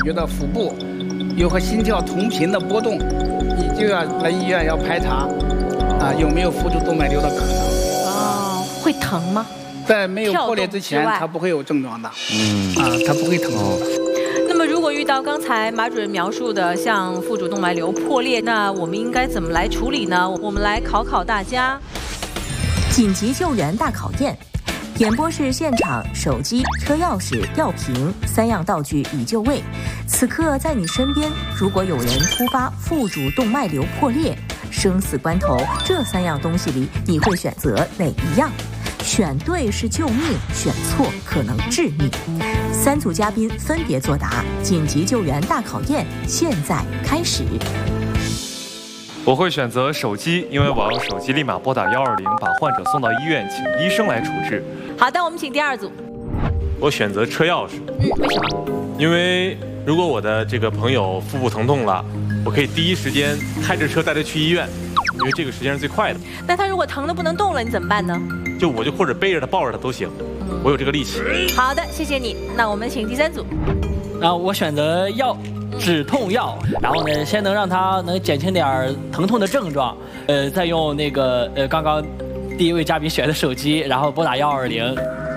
觉得腹部有和心跳同频的波动，你就要来医院要排查有没有腹主动脉瘤的可能。 哦，会疼吗？ 在没有破裂之前，它不会有症状的。它不会疼。 那么，如果遇到刚才马主任描述的像腹主动脉瘤破裂，那我们应该怎么来处理呢？我们来考考大家。 紧急救援大考验。演播室现场，手机、车钥匙、药瓶3样道具已就位。此刻在你身边，如果有人突发腹主动脉瘤破裂，生死关头，这3样东西里，你会选择哪一样？选对是救命，选错可能致命。3组嘉宾分别作答。紧急救援大考验现在开始。 我会选择手机，因为我用手机立马拨打120，把患者送到医院，请医生来处置。 好的，我们请第2组。 我选择车钥匙。 为什么？ 因为如果我的这个朋友腹部疼痛了，我可以第一时间开着车带他去医院，因为这个时间是最快的。 那他如果疼得不能动了，你怎么办呢？ 我就或者背着他抱着他都行，我有这个力气。 好的，谢谢你。那我们请第3组。 我选择止痛药，然后呢，先能让他能减轻点疼痛的症状，再用那个刚刚第一位嘉宾选的手机，然后拨打120。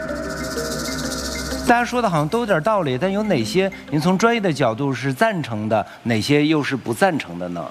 大家说的好像都有点道理，但有哪些您从专业的角度是赞成的，哪些又是不赞成的呢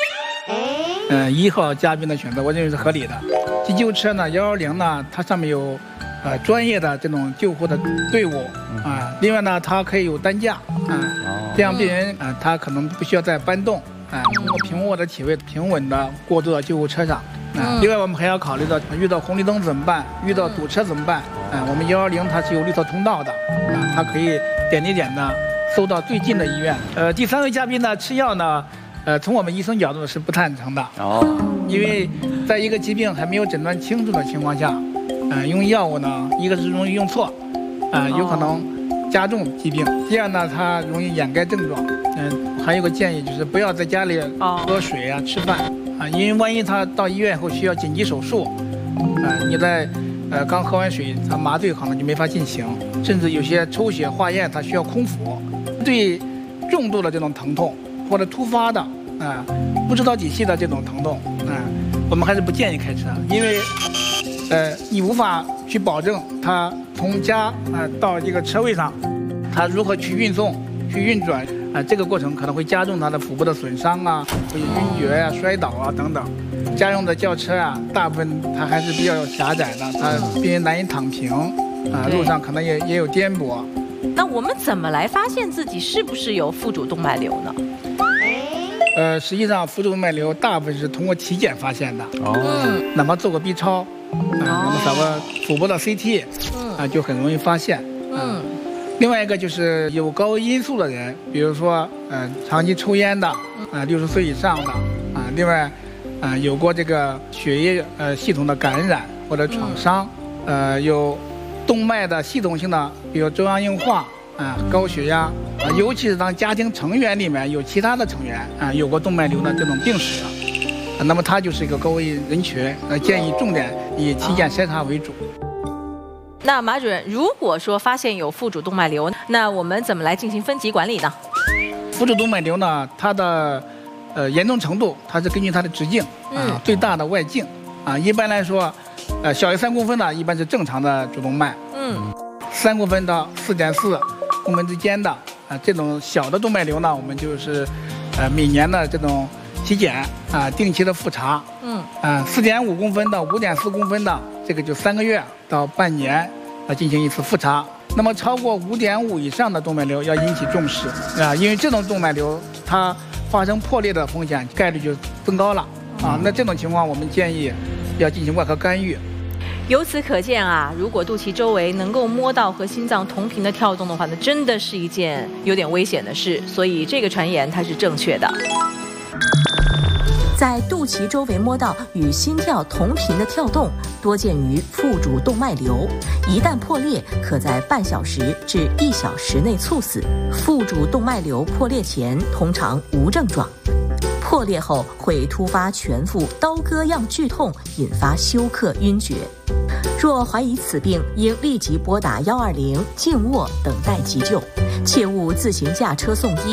？1号嘉宾的选择，我认为是合理的。急救车呢，120呢，它上面有专业的这种救护的队伍另外呢，它可以有担架这样病人他可能不需要再搬动通过平卧的体位平稳的过渡到救护车上另外我们还要考虑到遇到红绿灯怎么办，遇到堵车怎么办我们120它是有绿色通道的它可以点滴点的搜到最近的医院。第3位嘉宾呢，吃药呢从我们医生角度是不赞成的因为在一个疾病还没有诊断清楚的情况下用药物呢，一个是容易用错有可能加重疾病，第二呢，它容易掩盖症状。还有个建议就是不要在家里喝水吃饭因为万一他到医院后需要紧急手术你在刚喝完水，他麻醉可能就没法进行，甚至有些抽血化验它需要空腹。对重度的这种疼痛或者突发的不知道几期的这种疼痛我们还是不建议开车，因为你无法去保证他从家到这个车位上，他如何去运送、去运转这个过程可能会加重他的腹部的损伤会晕厥摔倒等等。家用的轿车大部分它还是比较狭窄的，它病人难以躺平路上可能也有颠簸。 那我们怎么来发现自己是不是有腹主动脉瘤呢？ 实际上腹主动脉瘤大部分是通过体检发现的那么做个 B 超我们找个腹部的 CT 就很容易发现另外一个就是有高危因素的人，比如说长期抽烟的60岁以上的另外有过这个血液系统的感染或者创伤有动脉的系统性的，比如中央硬化高血压尤其是当家庭成员里面有其他的成员有过动脉瘤的这种病史那么它就是一个高危人群建议重点以体检筛查为主。 那马主任，如果说发现有腹主动脉瘤，那我们怎么来进行分级管理呢？ 腹主动脉瘤呢，它的严重程度，它是根据它的直径最大的外径一般来说小于3公分的一般是正常的主动脉3公分到4.4公分之间的这种小的动脉瘤呢，我们就是每年的这种体检定期的复查4.5公分到5.4公分的这个就3个月到半年进行一次复查。那么超过5.5以上的动脉瘤要引起重视因为这种动脉瘤它发生破裂的风险概率就增高了那这种情况我们建议要进行外科干预。 由此可见如果肚脐周围能够摸到和心脏同频的跳动的话，那真的是一件有点危险的事，所以这个传言它是正确的。 在肚脐周围摸到与心跳同频的跳动，多见于腹主动脉瘤，一旦破裂，可在半小时至1小时内猝死。腹主动脉瘤破裂前通常无症状，破裂后会突发全腹刀割样剧痛，引发休克晕厥。若怀疑此病，应立即拨打120静卧等待急救，切勿自行驾车送医。